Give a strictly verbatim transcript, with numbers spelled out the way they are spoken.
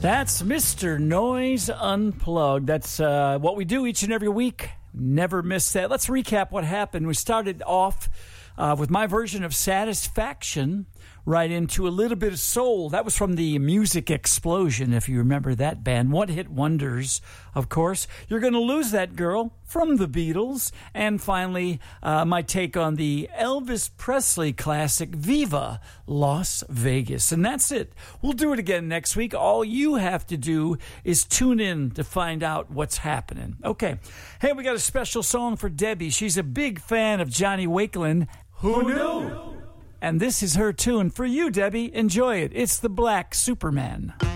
That's Mister Noise Unplugged. That's uh, what we do each and every week. Never miss that. Let's recap what happened. We started off uh, with my version of Satisfaction, right into a little bit of soul. That was from the Music Explosion, if you remember that band. One-hit wonders, of course. You're Gonna Lose That Girl from the Beatles. And finally, uh, my take on the Elvis Presley classic, Viva Las Vegas. And that's it. We'll do it again next week. All you have to do is tune in to find out what's happening. Okay. Hey, we got a special song for Debbie. She's a big fan of Johnny Wakelin. Who knew? And this is her tune for you, Debbie. Enjoy it. It's the Black Superman.